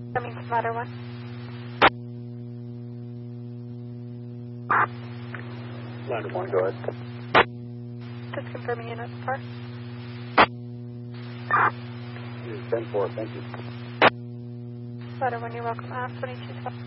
Coming to ladder 1. Ladder 1, go ahead. Just confirming units par. 10-4, thank you. Ladder 1, you're welcome. 2212.